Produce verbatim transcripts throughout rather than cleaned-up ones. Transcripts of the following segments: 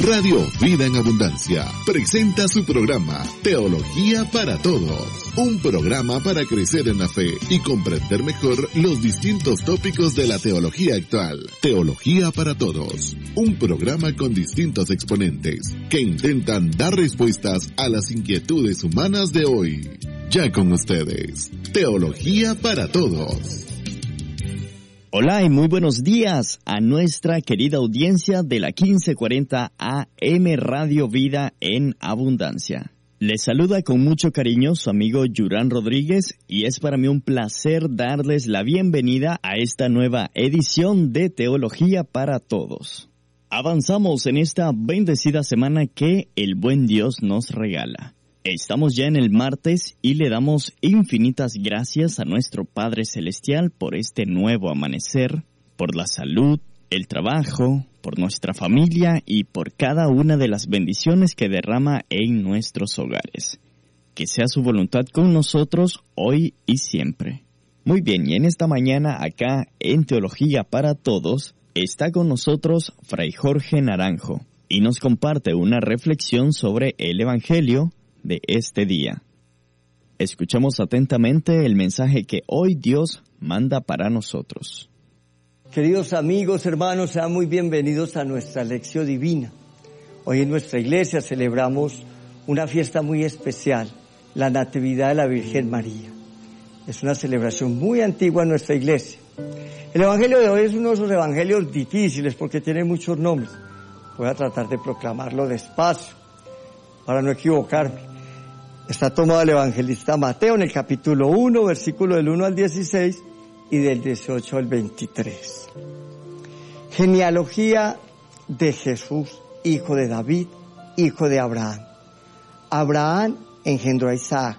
Radio Vida en Abundancia presenta su programa Teología para Todos, un programa para crecer en la fe y comprender mejor los distintos tópicos de la teología actual. Teología para Todos, un programa con distintos exponentes que intentan dar respuestas a las inquietudes humanas de hoy. Ya con ustedes, Teología para Todos. Hola y muy buenos días a nuestra querida audiencia de la quince cuarenta A M Radio Vida en Abundancia. Les saluda con mucho cariño su amigo Yurán Rodríguez y es para mí un placer darles la bienvenida a esta nueva edición de Teología para Todos. Avanzamos en esta bendecida semana que el buen Dios nos regala. Estamos ya en el martes y le damos infinitas gracias a nuestro Padre Celestial por este nuevo amanecer, por la salud, el trabajo, por nuestra familia y por cada una de las bendiciones que derrama en nuestros hogares. Que sea su voluntad con nosotros hoy y siempre. Muy bien, y en esta mañana acá en Teología para Todos está con nosotros Fray Jorge Naranjo y nos comparte una reflexión sobre el Evangelio de este día. Escuchemos atentamente el mensaje que hoy Dios manda para nosotros. Queridos amigos, hermanos, sean muy bienvenidos a nuestra lección divina. Hoy en nuestra iglesia celebramos una fiesta muy especial, la Natividad de la Virgen María. Es una celebración muy antigua en nuestra iglesia. El evangelio de hoy es uno de esos evangelios difíciles porque tiene muchos nombres. Voy a tratar de proclamarlo despacio para no equivocarme. Está tomado del evangelista Mateo en el capítulo uno, versículo del uno al dieciséis y del dieciocho al veintitrés. Genealogía de Jesús, hijo de David, hijo de Abraham. Abraham engendró a Isaac,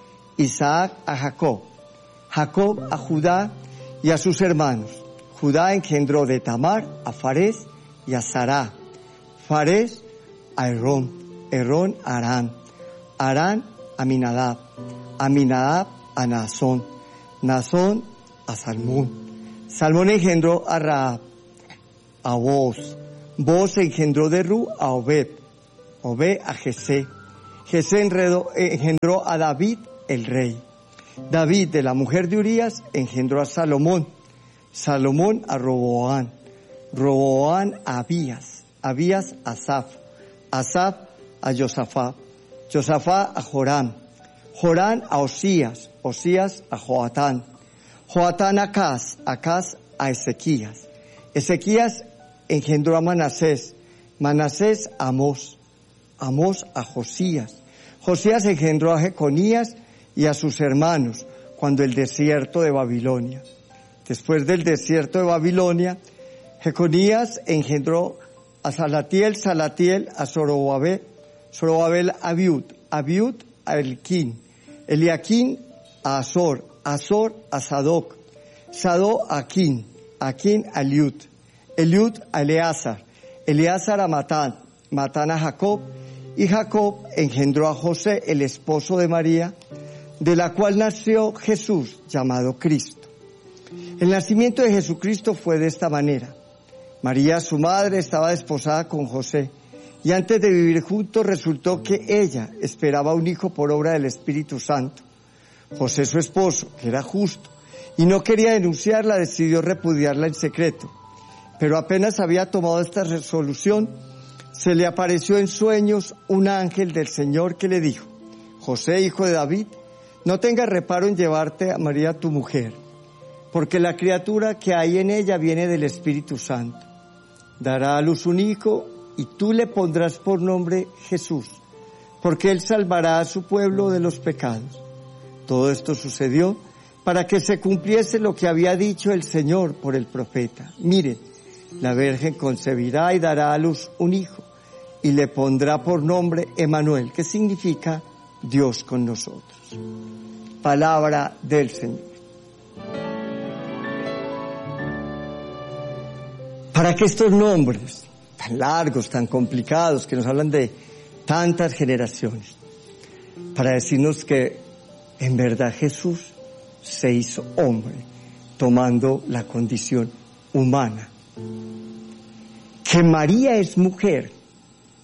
Isaac a Jacob, Jacob a Judá y a sus hermanos. Judá engendró de Tamar a Farés y a Sará, Farés a Herón, Herón a Arán, Arán a Aminadab, Aminadab a Naasón, Naasón a Salmón, Salmón engendró a Rahab, a Boz, Boz engendró de Ru a Obed, Obed a Jesé, Jesé engendró a David el rey, David de la mujer de Urías engendró a Salomón, Salomón a Roboán, Roboán a Abías, Abías a Asaf, Asaf a Josafat, Josafat a Joram, Joram a Osías, Osías a Joatán, Joatán a Acaz, Acaz a Ezequías, Ezequías engendró a Manasés, Manasés a Amós, Amós a Josías, Josías engendró a Jeconías y a sus hermanos cuando el desierto de Babilonia. Después del desierto de Babilonia, Jeconías engendró a Salatiel, Salatiel a Zorobabel, Zorobabel a Abiud, Abiud a Elquín, Eliaquín a Azor, Azor a Sadoc, Sadoc a Aquín, Aquín a Eliud, Eliud a Eleazar, Eleazar a Matán, Matán a Jacob, y Jacob engendró a José, el esposo de María, de la cual nació Jesús, llamado Cristo. El nacimiento de Jesucristo fue de esta manera. María, su madre, estaba desposada con José, y antes de vivir juntos resultó que ella esperaba un hijo por obra del Espíritu Santo. José, su esposo, que era justo y no quería denunciarla, decidió repudiarla en secreto. Pero apenas había tomado esta resolución, se le apareció en sueños un ángel del Señor que le dijo: José, hijo de David, no tengas reparo en llevarte a María tu mujer, porque la criatura que hay en ella viene del Espíritu Santo. Dará a luz un hijo y tú le pondrás por nombre Jesús, porque él salvará a su pueblo de los pecados. Todo esto sucedió para que se cumpliese lo que había dicho el Señor por el profeta. Miren, la Virgen concebirá y dará a luz un hijo, y le pondrá por nombre Emmanuel, que significa Dios con nosotros. Palabra del Señor. Para que estos nombres tan largos, tan complicados, que nos hablan de tantas generaciones, para decirnos que en verdad Jesús se hizo hombre, tomando la condición humana. Que María es mujer,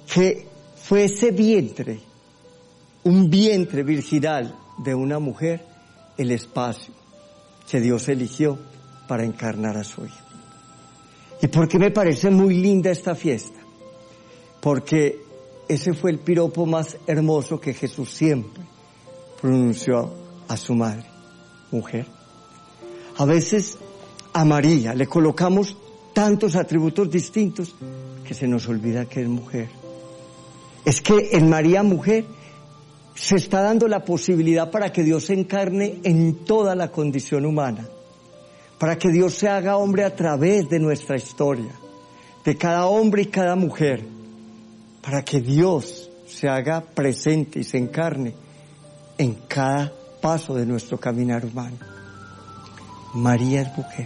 que fue ese vientre, un vientre virginal de una mujer, el espacio que Dios eligió para encarnar a su Hijo. ¿Y por qué me parece muy linda esta fiesta? Porque ese fue el piropo más hermoso que Jesús siempre pronunció a su madre, mujer. A veces a María le colocamos tantos atributos distintos que se nos olvida que es mujer. Es que en María mujer se está dando la posibilidad para que Dios se encarne en toda la condición humana, para que Dios se haga hombre a través de nuestra historia, de cada hombre y cada mujer, para que Dios se haga presente y se encarne en cada paso de nuestro caminar humano. María es mujer.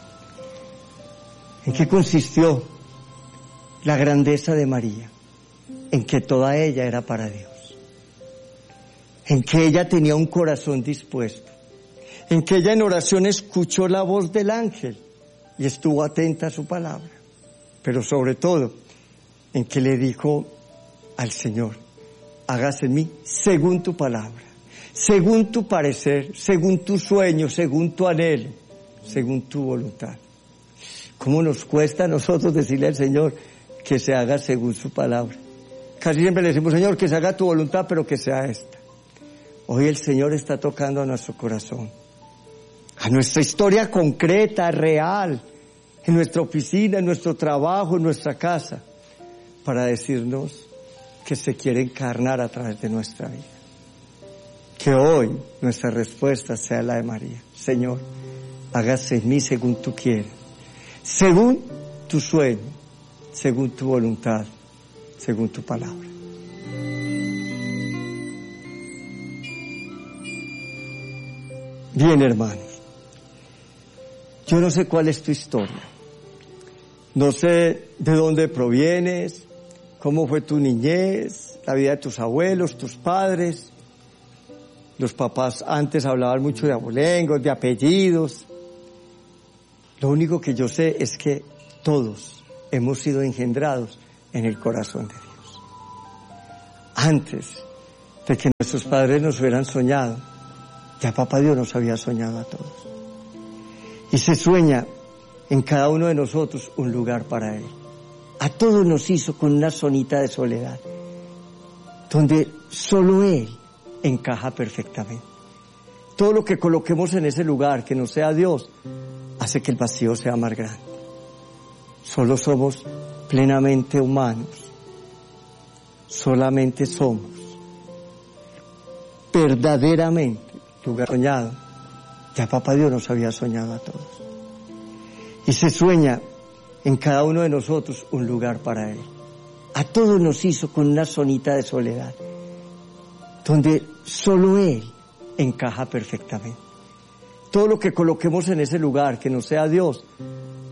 ¿En qué consistió la grandeza de María? En que toda ella era para Dios, en que ella tenía un corazón dispuesto, en que ella en oración escuchó la voz del ángel y estuvo atenta a su palabra, pero sobre todo en que le dijo al Señor: hágase en mí según tu palabra, según tu parecer, según tu sueño, según tu anhelo, según tu voluntad. ¿Cómo nos cuesta a nosotros decirle al Señor que se haga según su palabra? Casi siempre le decimos: Señor, que se haga tu voluntad, pero que sea esta. Hoy el Señor está tocando a nuestro corazón, a nuestra historia concreta, real, en nuestra oficina, en nuestro trabajo, en nuestra casa, para decirnos que se quiere encarnar a través de nuestra vida. Que hoy nuestra respuesta sea la de María: Señor, hágase en mí según tú quieres, según tu sueño, según tu voluntad, según tu palabra. Bien, hermanos, yo no sé cuál es tu historia, no sé de dónde provienes, cómo fue tu niñez, la vida de tus abuelos, tus padres. Los papás antes hablaban mucho de abolengos, de apellidos. Lo único que yo sé es que todos hemos sido engendrados en el corazón de Dios. Antes de que nuestros padres nos hubieran soñado, ya Papá Dios nos había soñado a todos. Y se sueña en cada uno de nosotros un lugar para Él. A todos nos hizo con una zonita de soledad, donde solo Él encaja perfectamente. Todo lo que coloquemos en ese lugar que no sea Dios hace que el vacío sea más grande. Solo somos plenamente humanos, solamente somos verdaderamente lugar soñado. Ya Papá Dios nos había soñado a todos. Y se sueña en cada uno de nosotros un lugar para Él. A todos nos hizo con una zonita de soledad, donde solo Él encaja perfectamente. Todo lo que coloquemos en ese lugar que no sea Dios